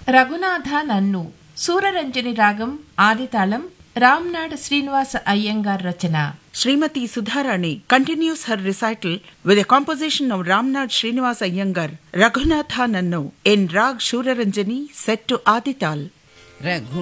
రఘునాథ నన్ను సూరరంజని రాగం ఆదితాళం రామ్నాడ్ శ్రీనివాస అయ్యంగార్ రచన. Srimati Sudharani continues her recital with a composition of Ramnad Srinivas Iyengar, Raghunatha Nannu, in Rag Shuraranjani set to Adital.